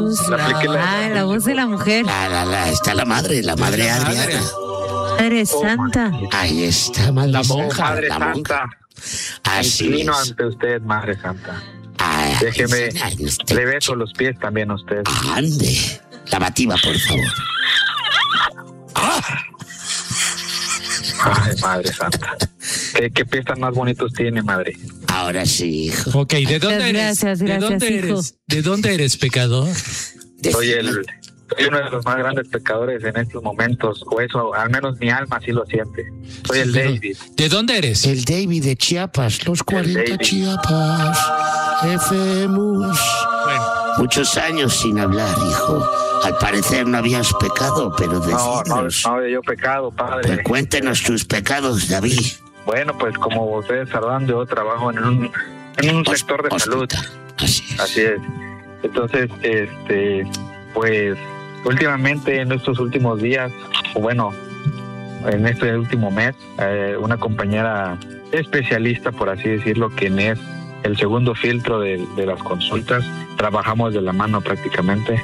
voz. La voz de la mujer. Está la madre Adriana. Madre Santa. Ahí está, madre La monja. Santa. Madre Santa. Así Inclino es. ante usted, Madre Santa. Ay, Déjeme, este le beso los pies también a usted. Ande. Lavativa, por favor. Ay, Madre Santa. ¿Qué pies tan más bonitos tiene, madre? Ahora sí, hijo. Ok, ¿de dónde eres? Gracias, ¿De dónde hijo. eres? ¿De dónde eres, pecador? Soy uno de los más grandes pecadores en estos momentos, o eso, al menos mi alma sí lo siente. Soy el David. ¿De dónde eres? El David de Chiapas, los 40 David. Chiapas, FEMUS. Bueno, Muchos años sin hablar, hijo. Al parecer no habías pecado, pero No decídnos. había yo pecado, padre. Pues cuéntenos tus pecados, David. Bueno, pues como ustedes sabrán, yo trabajo en un sector de salud. Hospital. Así es. Así es. Entonces, pues últimamente en estos últimos días, o bueno, en este último mes, una compañera especialista, por así decirlo, quien es el segundo filtro de las consultas, trabajamos de la mano prácticamente.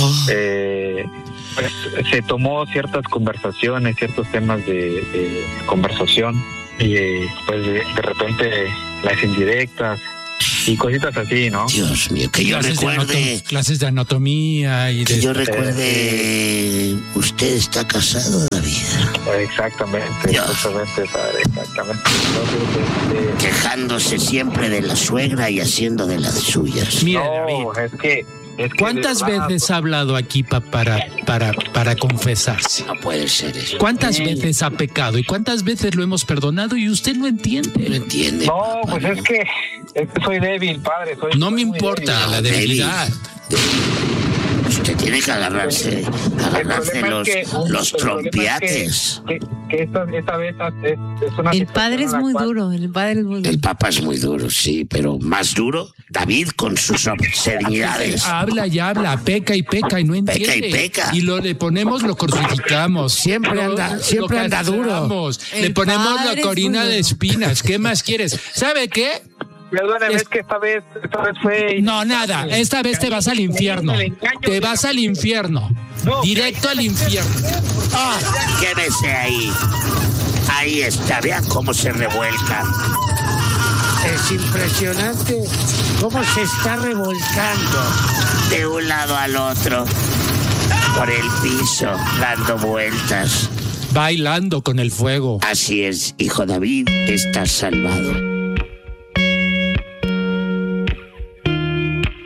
Pues, se tomó ciertas conversaciones, ciertos temas de conversación y pues de repente las indirectas y cositas así, ¿no? Dios mío, que yo recuerde. Clases de anatomía y de... Que yo recuerde. Usted está casado, David. Exactamente, Dios. exactamente, padre, exactamente. Entonces, Quejándose siempre de la suegra y haciendo de las suyas. Mira, no, David, es que ¿cuántas de verdad, veces ha hablado aquí para confesarse? No puede ser eso. ¿Cuántas Sí. veces ha pecado y cuántas veces lo hemos perdonado y usted no No entiende? entiende. No, papá, pues es que soy débil, padre. No me soy muy importa débil. la David. debilidad. Usted tiene que agarrarse El problema es que- los el problema trompiates. es que esta vez es una El situación padre es en la muy cual- duro, el padre es muy duro. El Papa es muy duro, sí, pero más duro David con sus obscenidades. Habla y habla, peca y no entiende. Peca y peca. Y le ponemos, lo crucificamos. Siempre anda duro. castramos, Le El ponemos padre la es corina muy de duro. espinas. ¿Qué más quieres? ¿Sabe qué? Perdóneme, Es- es que esta vez fue... No, nada. Esta vez te vas al infierno. Te vas al infierno. Directo al infierno. ¡Ah! Quédese ahí. Ahí está, vean cómo se revuelca. Es impresionante cómo se está revolcando de un lado al otro por el piso, dando vueltas. Bailando con el fuego. Así es, hijo David, estás salvado.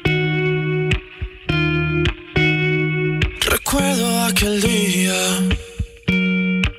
Recuerdo aquel día